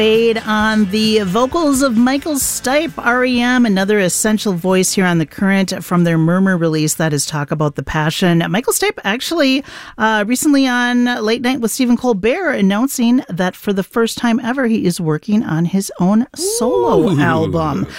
On the vocals of Michael Stipe, REM, another essential voice here on The Current from their Murmur release that is Talk About the Passion. Michael Stipe actually recently on Late Night with Stephen Colbert announcing that for the first time ever he is working on his own solo album.